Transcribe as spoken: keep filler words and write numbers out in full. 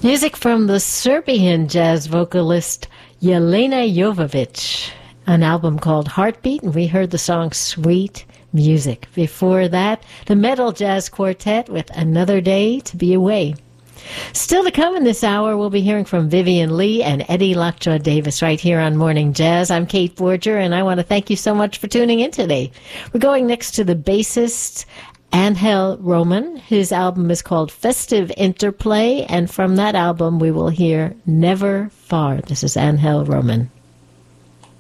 Music from the Serbian jazz vocalist Jelena Jovovic, an album called Heartbeat, and we heard the song Sweet Music. Before that, the Metal Jazz Quartet with Another Day to Be Away. Still to come in this hour, we'll be hearing from Vivian Lee and Eddie Lockjaw Davis right here on Morning Jazz. I'm Kate Borger, and I want to thank you so much for tuning in today. We're going next to the bassist Angel Roman. His album is called Festive Interplay, and from that album we will hear Never Far. This is Angel Roman.